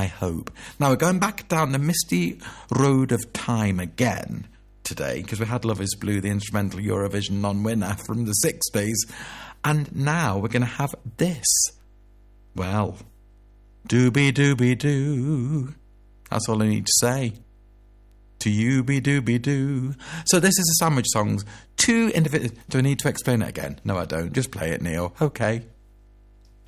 I hope. Now we're going back down the misty road of time again today, because we had Love Is Blue, the instrumental Eurovision non-winner from the 60s, and now we're going to have this. Well, doobie-doobie-doo. That's all I need to say. To you be doobie doo. So this is a sandwich songs. Two individual. Do I need to explain it again? No, I don't. Just play it, Neil. Okay.